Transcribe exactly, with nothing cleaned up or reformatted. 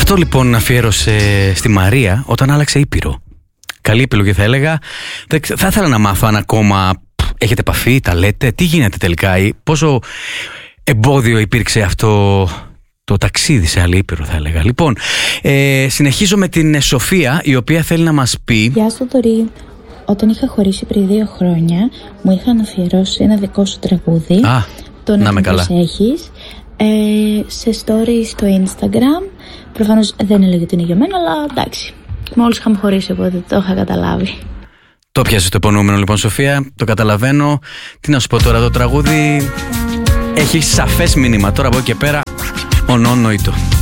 Αυτό λοιπόν αφιέρωσε στη Μαρία όταν άλλαξε ήπειρο. Καλή επιλογή θα έλεγα. Θα ήθελα να μάθω αν ακόμα έχετε επαφή, τα λέτε, τι γίνεται τελικά ή πόσο εμπόδιο υπήρξε αυτό το ταξίδι σε άλλη ήπειρο θα έλεγα. Λοιπόν, ε, συνεχίζω με την Σοφία, η οποία θέλει να μας πει... Γεια σου Θοδωρή. Όταν είχα χωρίσει πριν δύο χρόνια, μου είχαν αφιερώσει ένα δικό σου τραγούδι. Α, το να με καλά. Έχεις, ε, σε stories στο Instagram. Προφανώς δεν έλεγε ότι είναι για μένα, αλλά εντάξει. Μόλις είχαμε χωρίσει, οπότε το είχα καταλάβει. Το πιάσε το υπονοούμενο λοιπόν, Σοφία. Το καταλαβαίνω. Τι να σου πω τώρα, το τραγούδι έχει σαφές μήνυμα. Τώρα από εκεί και πέρα, ονόνοητο.